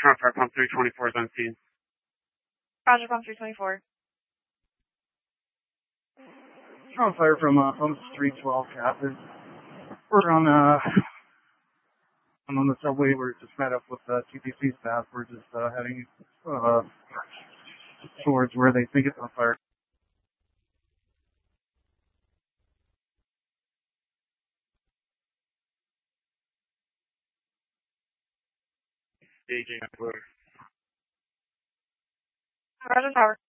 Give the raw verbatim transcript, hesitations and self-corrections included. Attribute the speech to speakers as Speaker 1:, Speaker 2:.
Speaker 1: Front fire pump three twenty-four is on scene.
Speaker 2: Roger, pump three twenty-four.
Speaker 3: On fire from uh, pump three twelve, Captain. We're on uh, I'm on the subway. We're just met up with uh, T P C staff. We're just uh, heading uh, towards where they think it's on fire.
Speaker 1: Staging.
Speaker 2: Roger, tower.